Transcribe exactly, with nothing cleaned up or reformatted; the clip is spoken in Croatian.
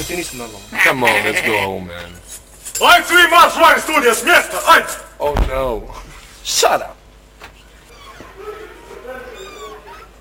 ti nisi normalan. Come on, let's go home, man. Ajde svi marš van iz studija s mjesta, ajde! Oh no. Shut up.